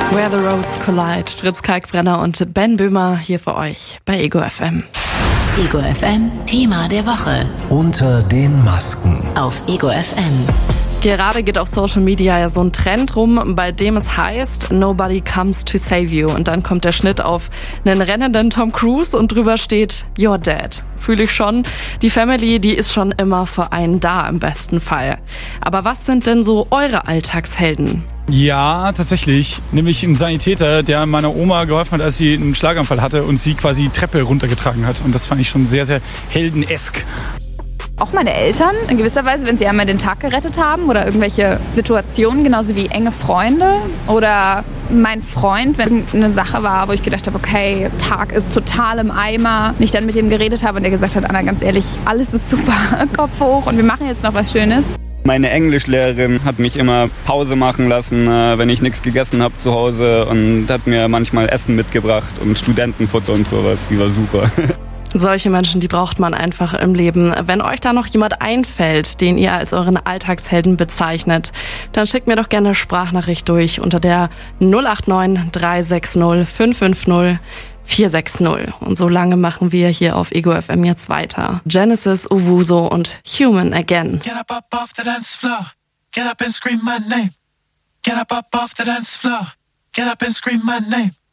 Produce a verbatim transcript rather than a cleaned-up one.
Where the Roads Collide. Fritz Kalkbrenner und Ben Böhmer hier für euch bei Ego F M. Ego F M, Thema der Woche. Unter den Masken. Auf Ego F M. Gerade geht auf Social Media ja so ein Trend rum, bei dem es heißt, nobody comes to save you. Und dann kommt der Schnitt auf einen rennenden Tom Cruise und drüber steht, you're dead. Fühle ich schon. Die Family, die ist schon immer für einen da im besten Fall. Aber was sind denn so eure Alltagshelden? Ja, tatsächlich. Nämlich ein Sanitäter, der meiner Oma geholfen hat, als sie einen Schlaganfall hatte und sie quasi die Treppe runtergetragen hat. Und das fand ich schon sehr, sehr heldenesk. Auch meine Eltern in gewisser Weise, wenn sie einmal den Tag gerettet haben oder irgendwelche Situationen, genauso wie enge Freunde oder mein Freund, wenn eine Sache war, wo ich gedacht habe, okay, Tag ist total im Eimer, und ich dann mit ihm geredet habe und der gesagt hat, Anna, ganz ehrlich, alles ist super, Kopf hoch und wir machen jetzt noch was Schönes. Meine Englischlehrerin hat mich immer Pause machen lassen, wenn ich nichts gegessen habe zu Hause und hat mir manchmal Essen mitgebracht und Studentenfutter und sowas, die war super. Solche Menschen, die braucht man einfach im Leben. Wenn euch da noch jemand einfällt, den ihr als euren Alltagshelden bezeichnet, dann schickt mir doch gerne eine Sprachnachricht durch unter der null acht neun drei sechs null fünf fünf null vier sechs null. Und so lange machen wir hier auf Ego F M jetzt weiter. Genesis, Owusu und Human Again. Get up, up off the dance floor. Get up and scream my name. Get up, up off the dance floor. Get up and scream my name.